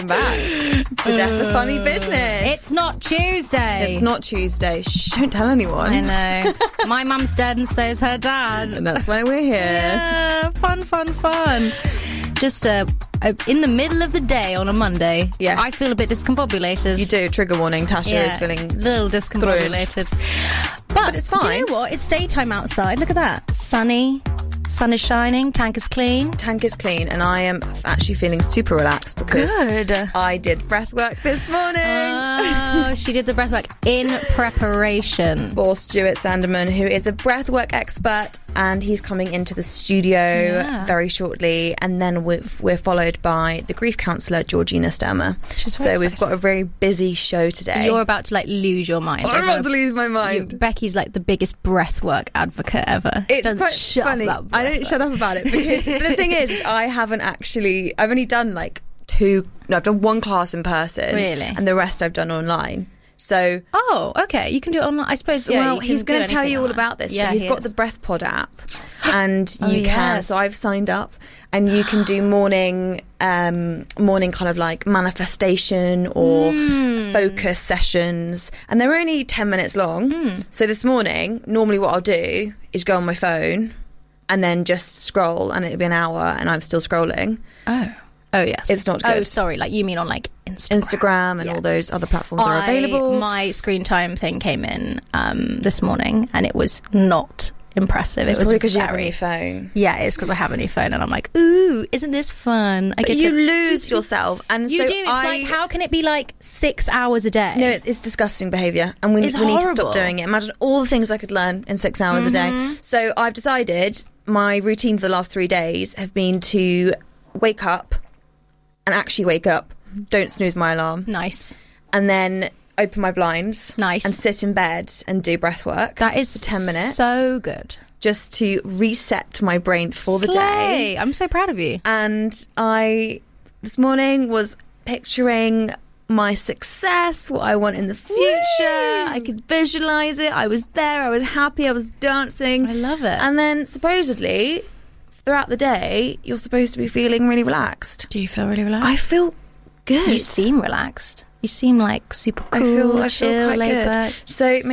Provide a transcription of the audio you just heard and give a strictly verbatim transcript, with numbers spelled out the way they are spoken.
back to Death the Funny Business. It's not Tuesday. It's not Tuesday. Shh, don't tell anyone. I know. My mum's dead and so's her dad. And that's why we're here. Yeah, fun, fun, fun. Just uh, uh, in the middle of the day on a Monday. Yes. I feel a bit discombobulated. You do. Trigger warning. Tasha yeah, is feeling a little discombobulated. But, but it's fine. Do you know what? It's daytime outside. Look at that. Sunny. Sun is shining. Tank is clean. Tank is clean, and I am actually feeling super relaxed because Good. I did breath work this morning. Oh, she did the breathwork in preparation for Stuart Sanderman, who is a breathwork expert, and he's coming into the studio yeah. very shortly. And then we've, we're followed by the grief counsellor Georgina Sturmer. So exciting. We've got a very busy show today. You're about to like lose your mind. I'm about to lose my mind. You, Becky's like the biggest breathwork advocate ever. It's Doesn't quite shut funny. Up I don't shut up about it because the thing is, I haven't actually. I've only done like two. No, I've done one class in person. Really, and the rest I've done online. So oh, okay, you can do it online. I suppose. So, yeah, well, you he's going to tell you all about this. Yeah, but he's he got is. the BreathPod app, and you oh, can. Yes. So I've signed up, and you can do morning, um, morning kind of like manifestation or mm. focus sessions, and they're only ten minutes long. Mm. So this morning, normally what I'll do is go on my phone, and then just scroll, and it'll be an hour, and I'm still scrolling. Oh. Oh, yes. It's not good. Oh, sorry. Like, you mean on, like, Instagram. Instagram and yeah. all those other platforms I, are available. My screen time thing came in um, this morning, and it was not impressive. It's it was probably because very, you have a new phone. Yeah, it's because I have a new phone, and I'm like, ooh, isn't this fun? I but get you to- lose yourself. And you so do. It's I, like, how can it be, like, six hours a day? No, it's, it's disgusting behaviour, and we, we It's need to horrible. stop doing it. Imagine all the things I could learn in six hours Mm-hmm. a day. So I've decided my routine for the last three days have been to wake up and actually wake up, don't snooze my alarm. Nice. And then open my blinds. Nice. And sit in bed and do breath work. That is for ten minutes. so good. Just to reset my brain for the Slay. day. I'm so proud of you. And I, this morning, was picturing my success, what I want in the future. Woo! I could visualise it. I was there. I was happy. I was dancing. I love it. And then, supposedly, throughout the day, you're supposed to be feeling really relaxed. Do you feel really relaxed? I feel good. You seem relaxed. You seem like super cool, I feel, I chill, feel quite laid good. back. So